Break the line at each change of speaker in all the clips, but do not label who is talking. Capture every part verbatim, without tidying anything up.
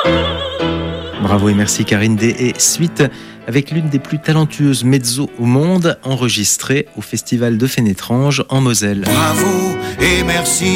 Bravo et merci Karine D. Et suite avec l'une des plus talentueuses mezzos au monde, enregistrée au Festival de Fénétrange en Moselle.
Bravo et merci.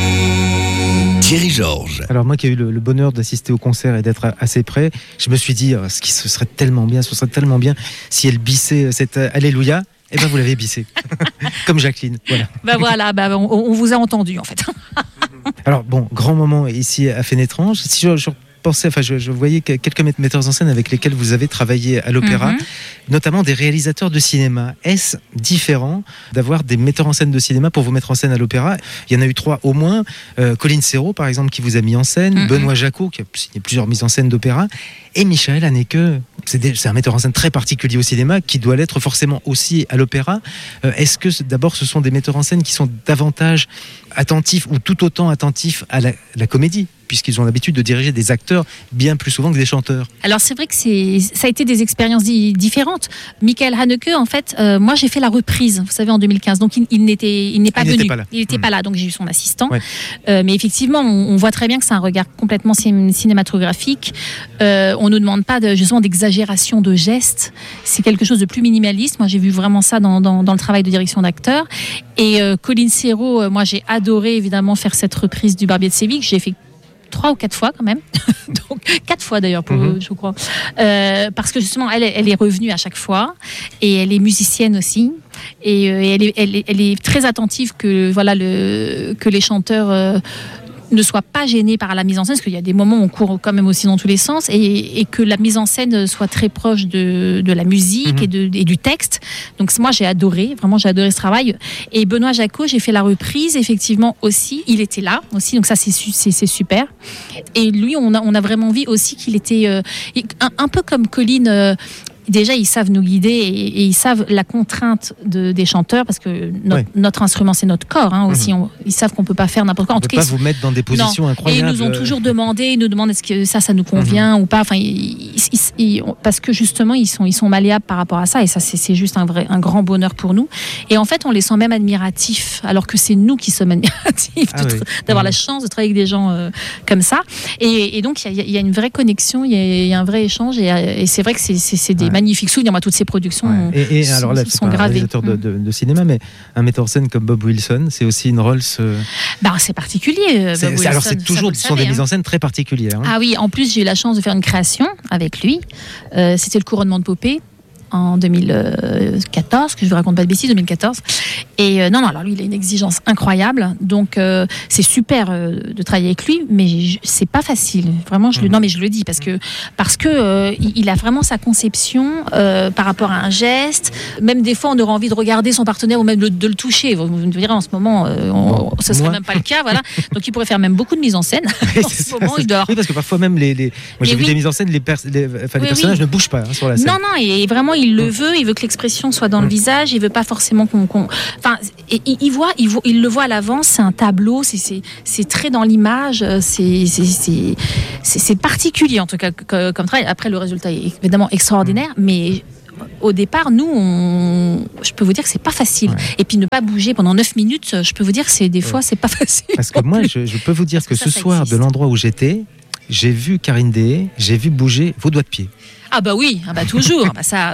Thierry Georges.
Alors moi qui ai eu le, le bonheur d'assister au concert et d'être assez près, je me suis dit, oh, ce qui ce serait tellement bien, ce serait tellement bien si elle bissait cette Alléluia. Eh ben vous l'avez bissé, comme Jacqueline. Voilà.
Bah voilà, bah on, on vous a entendu en fait.
Alors bon, grand moment ici à Fénétrange. Si je, je pensais, enfin je, je voyais quelques metteurs en scène avec lesquels vous avez travaillé à l'opéra, mm-hmm. notamment des réalisateurs de cinéma. Est-ce différent d'avoir des metteurs en scène de cinéma pour vous mettre en scène à l'opéra ? Il y en a eu trois au moins. Euh, Colline Serrault par exemple qui vous a mis en scène, mm-hmm. Benoît Jacot qui a signé plusieurs mises en scène d'opéra, et Michael Haneke. C'est, des, c'est un metteur en scène très particulier au cinéma qui doit l'être forcément aussi à l'opéra. Euh, est-ce que d'abord ce sont des metteurs en scène qui sont davantage attentifs ou tout autant attentifs à la, la comédie, puisqu'ils ont l'habitude de diriger des acteurs bien plus souvent que des chanteurs?
Alors c'est vrai que c'est, ça a été des expériences di- différentes. Michael Haneke, en fait, euh, moi j'ai fait la reprise, vous savez, en deux mille quinze, donc il, il, n'était, il n'est pas
il
venu,
n'était pas là.
il n'était mmh. pas là, donc j'ai eu son assistant.
Ouais.
Euh, mais effectivement, on, on voit très bien que c'est un regard complètement cinématographique. Euh, on ne nous demande pas de, justement d'exagération de gestes, c'est quelque chose de plus minimaliste. Moi j'ai vu vraiment ça dans, dans, dans le travail de direction d'acteur. Et euh, Colline Serrault, euh, moi j'ai adoré évidemment faire cette reprise du Barbier de Séville, que j'ai fait trois ou quatre fois quand même, donc quatre fois d'ailleurs pour mm-hmm. eux, je crois, euh, parce que justement elle, elle est revenue à chaque fois et elle est musicienne aussi et, euh, et elle, est, elle, est, elle est très attentive que voilà le que les chanteurs euh, ne soient pas gênés par la mise en scène, parce qu'il y a des moments où on court quand même aussi dans tous les sens, et, et que la mise en scène soit très proche de, de la musique mmh. et, de, et du texte. Donc moi j'ai adoré, vraiment j'ai adoré ce travail. Et Benoît Jacot, j'ai fait la reprise effectivement aussi, il était là aussi, donc ça c'est, c'est, c'est super. Et lui on a, on a vraiment vu aussi qu'il était euh, un, un peu comme Colline. Euh, Déjà, ils savent nous guider et, et ils savent la contrainte de, des chanteurs, parce que notre, ouais. notre instrument, c'est notre corps hein, aussi. Mmh. On, ils savent qu'on ne peut pas faire n'importe quoi. En
on
tout
ne peut
cas,
pas ils, vous mettre dans des positions
non.
incroyables.
Et ils nous ont toujours demandé, ils nous demandent est-ce que ça, ça nous convient mmh. ou pas. Enfin, ils, ils, ils, parce que justement, ils sont, ils sont malléables par rapport à ça. Et ça, c'est, c'est juste un, vrai, un grand bonheur pour nous. Et en fait, on les sent même admiratifs, alors que c'est nous qui sommes admiratifs ah, de, oui. d'avoir mmh. la chance de travailler avec des gens euh, comme ça. Et, et donc, il y, y a une vraie connexion, il y, y a un vrai échange. Et, et c'est vrai que c'est, c'est, c'est des ouais. magnifiques souvenirs. Moi, toutes ces productions ouais. et, et sont, alors là, c'est sont pas gravées. Un réalisateur de, de, de cinéma, mais un metteur en scène comme Bob Wilson, c'est aussi une Rolls. Euh... Bah, c'est particulier.
C'est,
Bob
c'est, alors
Wilson,
c'est toujours, ce sont
savez,
des
hein.
mises en scène très particulières. Hein.
Ah oui, en plus j'ai eu la chance de faire une création avec lui. Euh, c'était le couronnement de Popée en deux mille quatorze, que je ne vous raconte pas de bêtises, deux mille quatorze. Et euh, non, non, alors lui, il a une exigence incroyable. Donc, euh, c'est super euh, de travailler avec lui, mais je, c'est pas facile. Vraiment, je mmh. le, non, mais je le dis parce que, parce que euh, il a vraiment sa conception euh, par rapport à un geste. Même des fois, on aurait envie de regarder son partenaire ou même de, de le toucher. Vous me direz, en ce moment, euh, on, ce serait Moi. même pas le cas. Voilà. Donc, il pourrait faire même beaucoup de mise en scène.
Oui,
en ce
ça,
moment, il dort.
Oui, parce que parfois, même les. les... Moi, j'ai mais vu oui. des mises en scène, les, pers... les... Enfin, les oui, personnages oui. ne bougent pas hein, sur la scène.
Non, non, et vraiment, il le veut, il veut que l'expression soit dans le visage, il veut pas forcément qu'on, qu'on... enfin, il, il voit, il, voit, il le voit à l'avance, c'est un tableau, c'est, c'est, c'est très dans l'image, c'est, c'est, c'est, c'est, c'est particulier en tout cas comme travail. Après, le résultat est évidemment extraordinaire, mais au départ, nous, on... je peux vous dire que c'est pas facile. Ouais. Et puis ne pas bouger pendant neuf minutes, je peux vous dire que c'est des fois, ouais. c'est pas facile.
Parce que moi, je, je peux vous dire que, que ça, ce ça soir, existe. De l'endroit où j'étais, j'ai vu Karine D. j'ai vu bouger vos doigts de pied.
Ah bah oui, ah bah toujours. bah ça...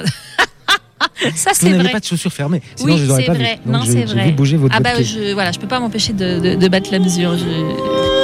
ça, c'est
vous n'avez
vrai.
pas de chaussures fermées, sinon
oui,
je n'aurais pas
vrai.
vu. Donc
non,
je,
c'est
j'ai
vrai.
vu bouger vos doigts
ah bah,
de pied.
Je, voilà, je peux pas m'empêcher de, de, de battre la mesure. Je...